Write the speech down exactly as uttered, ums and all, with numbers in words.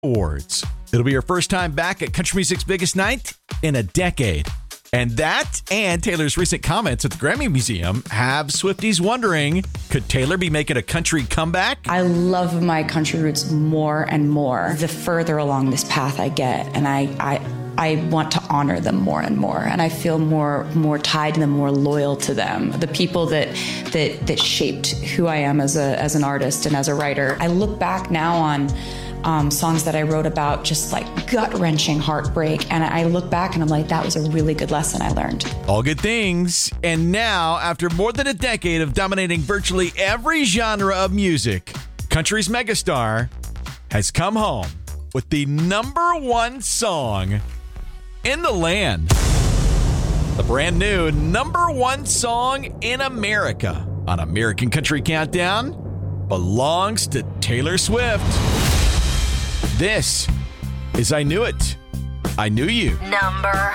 Awards. It'll be her first time back at country music's biggest night in a decade. And that and Taylor's recent comments at the Grammy Museum have Swifties wondering, could Taylor be making a country comeback? I love my country roots more and more the further along this path I get. And I, I, I want to honor them more and more. And I feel more more tied to them, more loyal to them. The people that that that shaped who I am as a as an artist and as a writer. I look back now on Um, songs that I wrote about just like gut-wrenching heartbreak. And I look back and I'm like, that was a really good lesson I learned. All good things. And now, after more than a decade of dominating virtually every genre of music, country's megastar has come home with the number one song in the land. The brand new number one song in America on American Country Countdown belongs to Taylor Swift. This is I Knew It. I Knew You. Number